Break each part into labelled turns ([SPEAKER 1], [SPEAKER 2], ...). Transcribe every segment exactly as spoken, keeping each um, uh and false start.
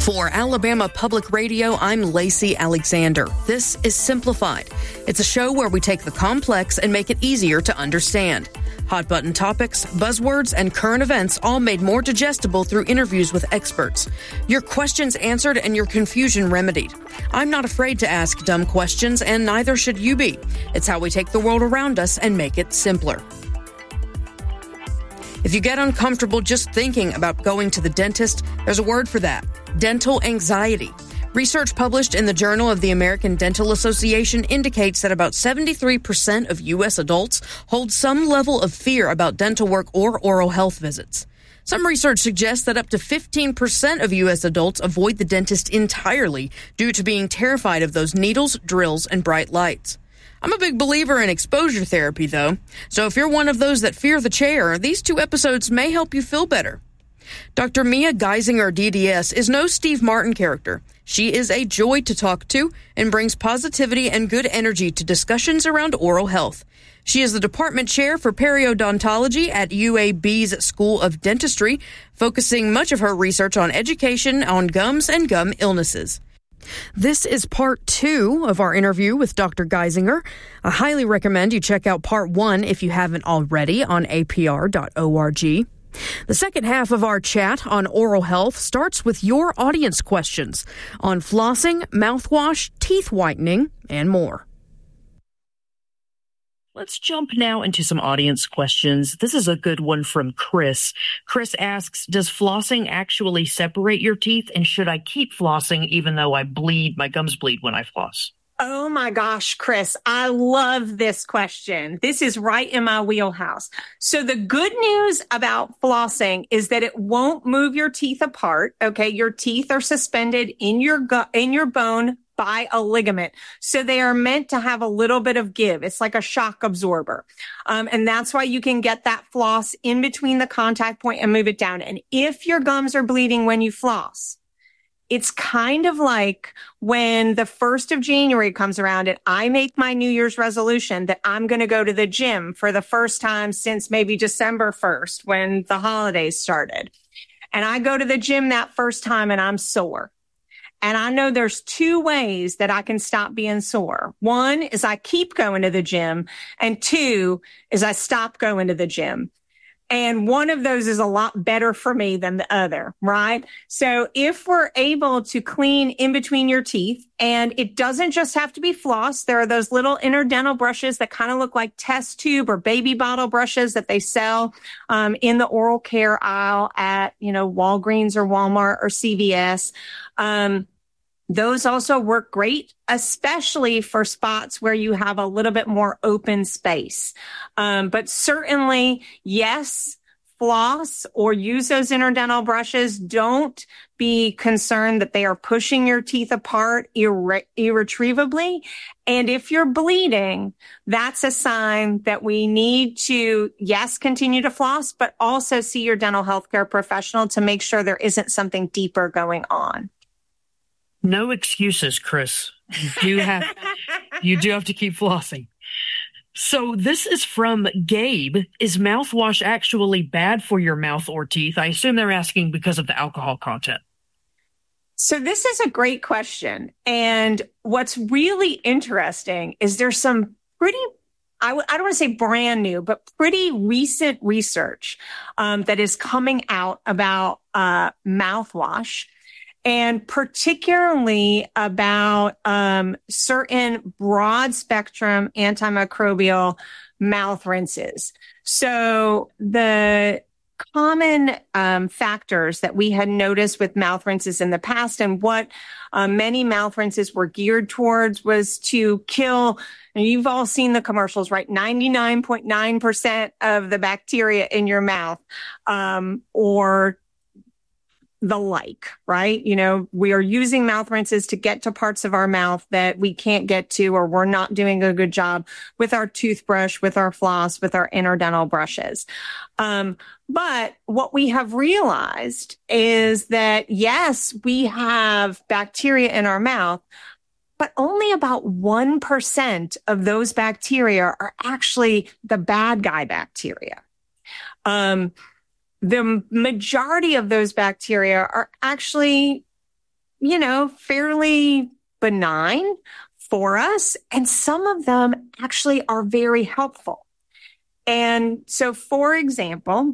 [SPEAKER 1] For Alabama Public Radio, I'm Lacey Alexander. This is Simplified. It's a show where we take the complex and make it easier to understand. Hot button topics, buzzwords, and current events all made more digestible through interviews with experts. Your questions answered and your confusion remedied. I'm not afraid to ask dumb questions, and neither should you be. It's how we take the world around us and make it simpler. If you get uncomfortable just thinking about going to the dentist, there's a word for that: dental anxiety. Research published in the Journal of the American Dental Association indicates that about seventy-three percent of U S adults hold some level of fear about dental work or oral health visits. Some research suggests that up to fifteen percent of U S adults avoid the dentist entirely due to being terrified of those needles, drills, and bright lights. I'm a big believer in exposure therapy, though, so if you're one of those that fear the chair, these two episodes may help you feel better. Doctor Mia Geisinger, D D S, is no Steve Martin character. She is a joy to talk to and brings positivity and good energy to discussions around oral health. She is the department chair for periodontology at U A B's School of Dentistry, focusing much of her research on education on gums and gum illnesses. This is part two of our interview with Doctor Geisinger. I highly recommend you check out part one if you haven't already on A P R dot org. The second half of our chat on oral health starts with your audience questions on flossing, mouthwash, teeth whitening, and more. Let's jump now into some audience questions. This is a good one from Chris. Chris asks, does flossing actually separate your teeth, and should I keep flossing even though I bleed, my gums bleed when I floss?
[SPEAKER 2] Oh my gosh, Chris, I love this question. This is right in my wheelhouse. So the good news about flossing is that it won't move your teeth apart. Okay. Your teeth are suspended in your gu- in your bone by a ligament. So they are meant to have a little bit of give. It's like a shock absorber. Um, and that's why you can get that floss in between the contact point and move it down. And if your gums are bleeding when you floss, it's kind of like when the first of January comes around and I make my New Year's resolution that I'm going to go to the gym for the first time since maybe December first when the holidays started. And I go to the gym that first time and I'm sore. And I know there's two ways that I can stop being sore. One is I keep going to the gym, and two is I stop going to the gym. And one of those is a lot better for me than the other, right? So if we're able to clean in between your teeth, and it doesn't just have to be floss, there are those little interdental brushes that kind of look like test tube or baby bottle brushes that they sell um, in the oral care aisle at, you know, Walgreens or Walmart or C V S. Um, Those also work great, especially for spots where you have a little bit more open space. Um, but certainly, yes, floss or use those interdental brushes. Don't be concerned that they are pushing your teeth apart irre- irretrievably. And if you're bleeding, that's a sign that we need to, yes, continue to floss, but also see your dental healthcare professional to make sure there isn't something deeper going on.
[SPEAKER 3] No excuses, Chris. You do have, you do have to keep flossing. So this is from Gabe. Is mouthwash actually bad for your mouth or teeth? I assume they're asking because of the alcohol content.
[SPEAKER 2] So this is a great question. And what's really interesting is there's some pretty, I, w- I don't want to say brand new, but pretty recent research um, that is coming out about uh, mouthwash. And particularly about um, certain broad spectrum antimicrobial mouth rinses. So the common um, factors that we had noticed with mouth rinses in the past, and what uh, many mouth rinses were geared towards, was to kill, and you've all seen the commercials, right? ninety-nine point nine percent of the bacteria in your mouth, um, or the like, right? You know, we are using mouth rinses to get to parts of our mouth that we can't get to, or we're not doing a good job with our toothbrush, with our floss, with our interdental brushes. Um, but what we have realized is that, yes, we have bacteria in our mouth, but only about one percent of those bacteria are actually the bad guy bacteria. Um, The majority of those bacteria are actually you know, fairly benign for us. And some of them actually are very helpful. And so, for example,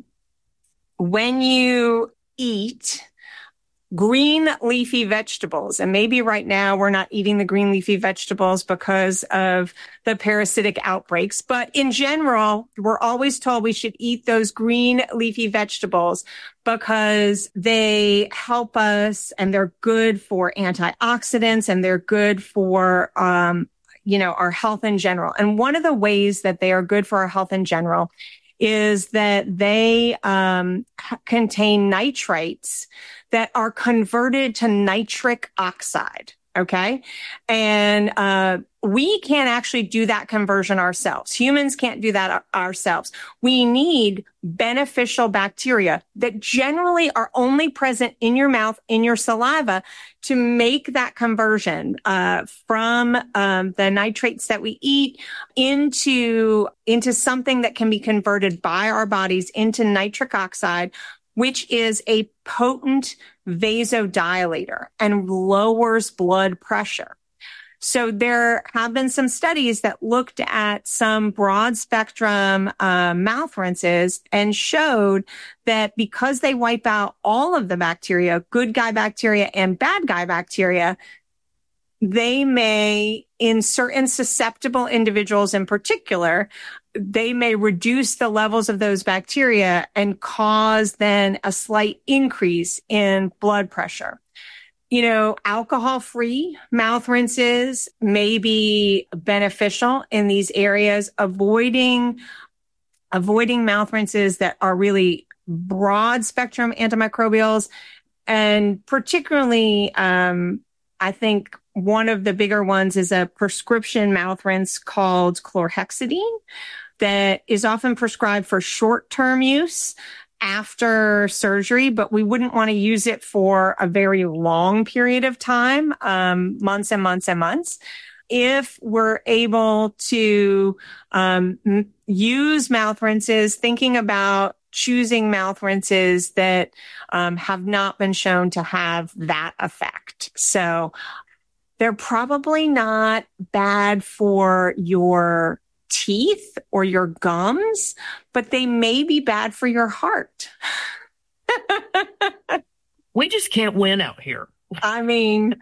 [SPEAKER 2] when you eat green leafy vegetables, and maybe right now we're not eating the green leafy vegetables because of the parasitic outbreaks, but in general, we're always told we should eat those green leafy vegetables because they help us and they're good for antioxidants and they're good for, um, you know, our health in general. And one of the ways that they are good for our health in general is that they um, contain nitrates that are converted to nitric oxide. Okay. And uh, we can't actually do that conversion ourselves. Humans can't do that ourselves. We need beneficial bacteria that generally are only present in your mouth, in your saliva, to make that conversion uh, from um, the nitrates that we eat into, into something that can be converted by our bodies into nitric oxide, which is a potent vasodilator and lowers blood pressure. So there have been some studies that looked at some broad spectrum uh, mouth rinses and showed that because they wipe out all of the bacteria, good guy bacteria and bad guy bacteria, they may, in certain susceptible individuals in particular, they may reduce the levels of those bacteria and cause then a slight increase in blood pressure. You know, alcohol-free mouth rinses may be beneficial in these areas, avoiding, avoiding mouth rinses that are really broad spectrum antimicrobials. And particularly, um, I think one of the bigger ones is a prescription mouth rinse called chlorhexidine that is often prescribed for short-term use after surgery, but we wouldn't want to use it for a very long period of time, um, months and months and months. If we're able to um, m- use mouth rinses, thinking about choosing mouth rinses that um, have not been shown to have that effect. So they're probably not bad for your teeth or your gums, but they may be bad for your heart.
[SPEAKER 3] We just can't win out here.
[SPEAKER 2] I mean,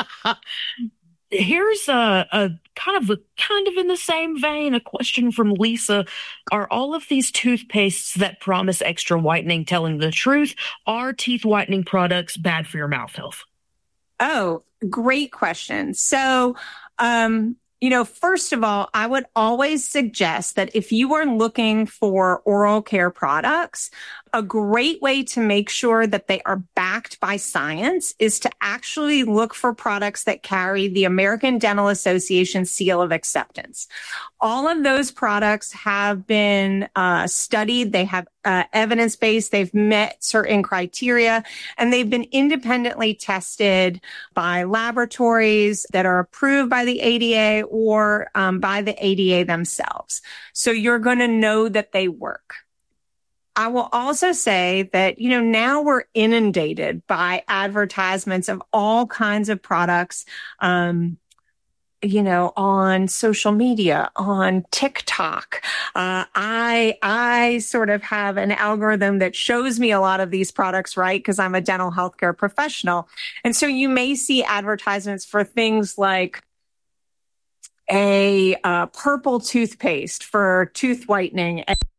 [SPEAKER 3] here's a, a kind of a, kind of in the same vein, a question from Lisa. Are all of these toothpastes that promise extra whitening telling the truth? Are teeth whitening products bad for your mouth health?
[SPEAKER 2] Oh, great question. So, um, you know, first of all, I would always suggest that if you are looking for oral care products, a great way to make sure that they are backed by science is to actually look for products that carry the American Dental Association seal of acceptance. All of those products have been uh, studied. They have uh, evidence-based. They've met certain criteria, and they've been independently tested by laboratories that are approved by the A D A or um, by the A D A themselves. So you're going to know that they work. I will also say that, you know, now we're inundated by advertisements of all kinds of products, um, you know, on social media, on TikTok. Uh, I, I sort of have an algorithm that shows me a lot of these products, right? Because I'm a dental healthcare professional. And so you may see advertisements for things like a uh, purple toothpaste for tooth whitening.